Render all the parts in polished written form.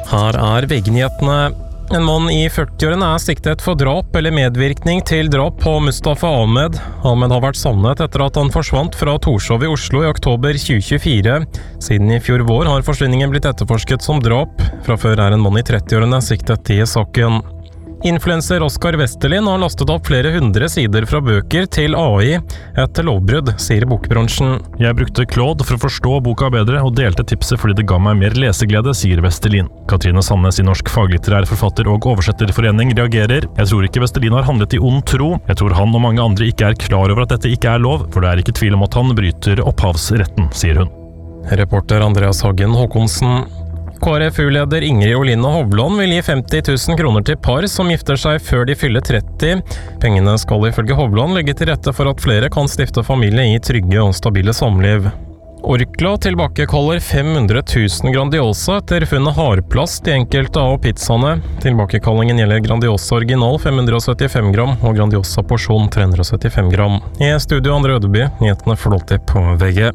Her VG-nyhetene. En mann i 40-årene siktet for drap eller medvirkning til drap på Mustafa Ahmed. Ahmed har vært savnet etter at han forsvant fra Torshov i Oslo i oktober 2024. Siden i fjor vår har forsvinningen blitt etterforsket som drap. Fra før en mann i 30-årene siktet i saken. Influencer Oskar Westerlin har lastet opp flere 100 sider fra bøker til AI etter lovbrudd, sier bokbransjen. Jeg brukte Claude for å forstå boka bedre og delte tipset fordi det ga meg mer leseglede, sier Westerlin. Katrine Sandnes i Norsk faglitterær forfatter- og oversetterforening reagerer. Jeg tror ikke Westerlin har handlet i ond tro. Jeg tror han og mange andre ikke klar over at dette ikke lov, for det ikke tvil om at han bryter opphavsretten, sier hun. Reporter Andreas Hagen Håkonsen. KrFU-leder Ingrid Oline Hovland vil gi 50 000 kroner til par som gifter seg før de fyller 30. Pengene skal ifølge Hovland legge til rette for at flere kan stifte familie i trygge og stabile samliv. Orkla tilbakekaller 500 000 Grandiosa etter funnet hardplast i enkelte av pizzaene. Tilbakekallingen gjelder Grandiosa original 575 gram og Grandiosa porsjon 375 gram. I studio Andre Ødeby, nyhetene får alltid på VG.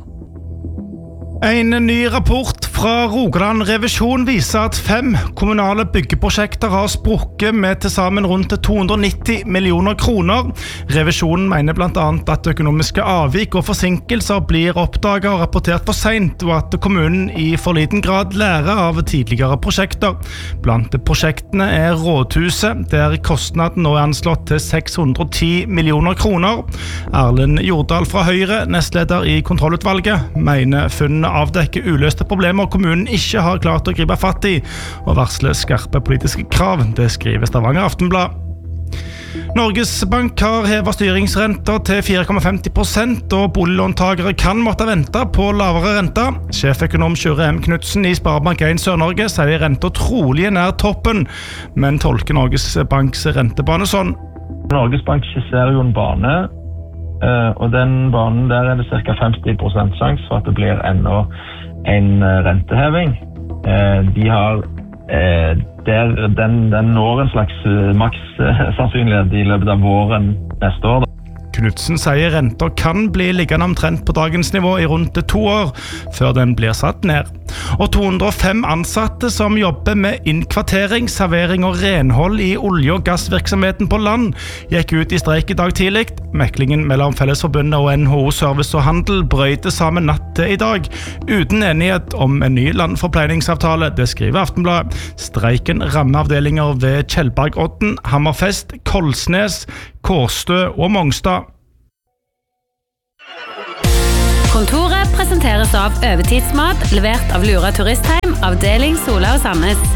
En ny rapport fra Rogaland Revisjon viser at 5 kommunale byggeprosjekter har sprukket med til sammen rundt 290 millioner kroner. Revisjonen mener blant annet at økonomiske avvik og forsinkelser blir oppdaget og rapportert for sent, og at kommunen i for liten grad lærer av tidligere prosjekter. Blant prosjektene Rådhuset, der kostnaden nå anslått til 610 millioner kroner. Erlend Jordal fra Høyre, nestleder i kontrollutvalget, mener funnene avdekker uløste problemer kommunen ikke har klart å gripe fatt i, og varsler skarpe politiske krav. Det skriver Stavanger Aftenblad. Norges Bank har hevet styringsrenter til 4,50%, og boliglåntagere kan måtte vente på lavere renter. Sjeføkonom Sjure M. Knudsen i Sparebank 1 Sør-Norge sier renter trolig nær toppen, men tolker Norges Banks rentebane sånn. Norges Bank skisserer jo en bane, og den banen der det cirka 50% sjanse for at det blir enda en renteheving. De har den når en slags maks sannsynlighet i løpet av våren neste år. Knudsen sier renter kan bli liggende omtrent på dagens nivå i rundt 2 år, før den blir satt ned. Og 205 ansatte som jobber med innkvartering, servering og renhold i olje- og gassvirksomheten på land, gikk ut i streik i dag tidlig. Meklingen mellom Fellesforbundet og NHO Service og Handel brøyte sammen natt til i dag, uten enighet om en ny landforpleiningsavtale. Det skriver Aftenblad. Streiken rammer avdelinger ved Kjellbergodden, Hammerfest, Kolsnes, Kårstø og Mongstad. Kontoret presenteres av Øvertidsmat, levert av Lura Turistheim, avdeling Sola og Sandnes.